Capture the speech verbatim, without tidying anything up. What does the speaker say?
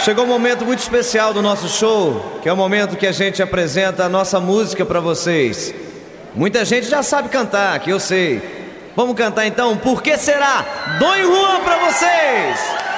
Chegou um momento muito especial do nosso show, que é o momento que a gente apresenta a nossa música para vocês. Muita gente já sabe cantar, que eu sei. Vamos cantar então Por Que Será? Dom Juan para vocês!